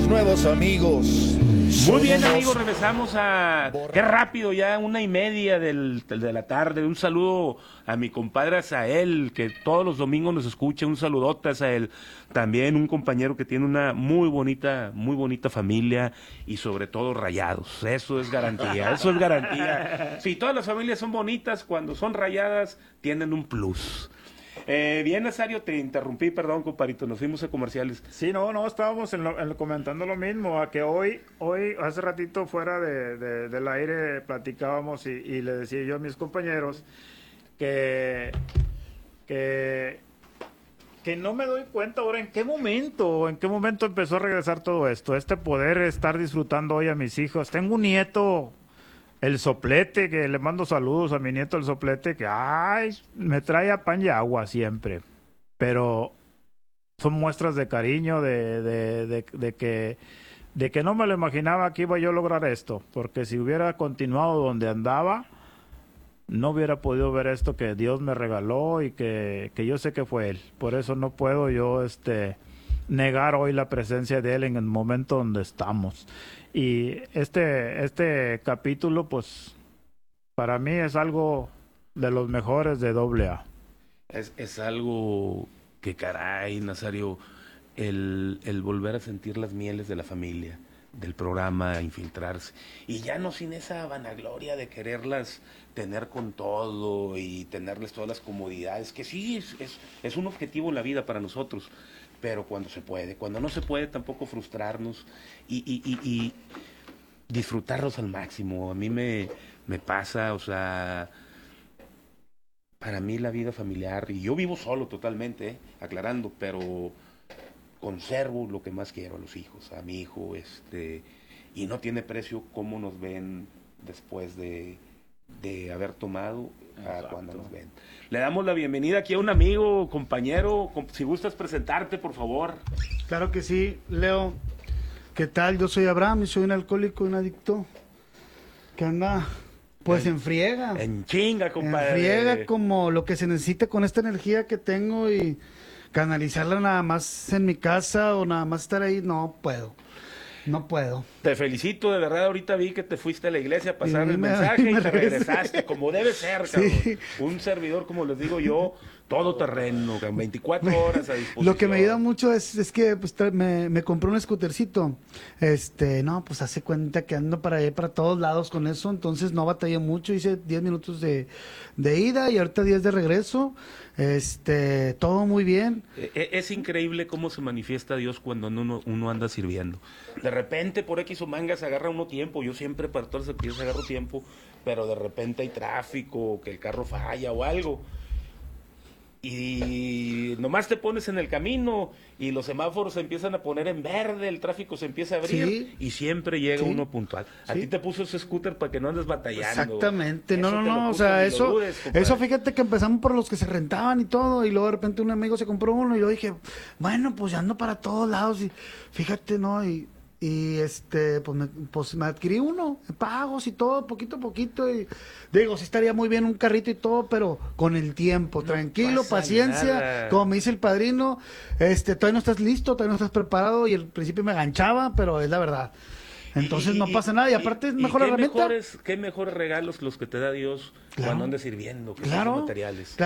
nuevos amigos. Muy bien, amigos, regresamos a... Qué rápido, ya 1:30 de la tarde. Un saludo a mi compadre Asael, que todos los domingos nos escucha. Un saludote a Asael. También un compañero que tiene una muy bonita familia y sobre todo Rayados. Eso es garantía, eso es garantía. Si todas las familias son bonitas, cuando son rayadas, tienen un plus. Bien, Nazario, te interrumpí, perdón, compadrito, nos fuimos a comerciales. Sí, no, estábamos comentando lo mismo, a que hoy, hace ratito fuera del aire platicábamos y le decía yo a mis compañeros que no me doy cuenta ahora en qué momento empezó a regresar todo esto, poder estar disfrutando hoy a mis hijos. Tengo un nieto, el Soplete, que le mando saludos a mi nieto el Soplete, que me trae a pan y agua siempre, pero son muestras de cariño, de que no me lo imaginaba que iba yo a lograr esto, porque si hubiera continuado donde andaba, no hubiera podido ver esto que Dios me regaló y que yo sé que fue Él. Por eso no puedo yo negar hoy la presencia de Él en el momento donde estamos. Y este capítulo, pues, para mí es algo de los mejores de AA. Es algo que, caray, Nazario, el volver a sentir las mieles de la familia, del programa, infiltrarse, y ya no sin esa vanagloria de quererlas tener con todo y tenerles todas las comodidades, que sí es un objetivo en la vida para nosotros, pero cuando se puede, cuando no se puede tampoco frustrarnos y disfrutarlos al máximo. A mí me pasa, o sea, para mí la vida familiar, y yo vivo solo totalmente, aclarando, pero conservo lo que más quiero, a los hijos, a mi hijo, y no tiene precio cómo nos ven después de haber tomado a cuando nos ven. Le damos la bienvenida aquí a un amigo, compañero, si gustas presentarte, por favor. Claro que sí, Leo. ¿Qué tal? Yo soy Abraham y soy un alcohólico, un adicto que anda pues en friega. En chinga, compadre. En friega, como lo que se necesita con esta energía que tengo, y canalizarla nada más en mi casa o nada más estar ahí, no puedo. Te felicito, de verdad, ahorita vi que te fuiste a la iglesia a pasar el mensaje y te regresaste, como debe ser, cabrón. Sí. Un servidor, como les digo yo, todo terreno, 24 horas a disposición. Lo que me ayuda mucho es que pues, me compré un scootercito. No, pues hace cuenta que ando para allá, para todos lados con eso, entonces no batallé mucho, hice 10 minutos de ida y ahorita 10 de regreso. Todo muy bien. Es increíble cómo se manifiesta Dios cuando uno anda sirviendo. De repente, por X o mangas, agarra uno tiempo. Yo siempre para todas las actividades agarro tiempo, pero de repente hay tráfico, que el carro falla o algo. Y nomás te pones en el camino y los semáforos se empiezan a poner en verde, el tráfico se empieza a abrir, sí, y siempre llega uno puntual. A ti te puso ese scooter para que no andes batallando. Exactamente, no, o sea, eso fíjate que empezamos por los que se rentaban y todo, y luego de repente un amigo se compró uno y yo dije, bueno, pues ya ando para todos lados, y fíjate, ¿no? Y pues me adquirí uno, pagos y todo, poquito a poquito, y digo, sí estaría muy bien un carrito y todo, pero con el tiempo, tranquilo, paciencia, nada. Como me dice el padrino, todavía no estás listo, todavía no estás preparado, y al principio me aganchaba, pero es la verdad. Entonces no pasa nada, y aparte es mejor herramienta. Qué mejores regalos los que te da Dios, claro, cuando andes sirviendo, que claro, son materiales.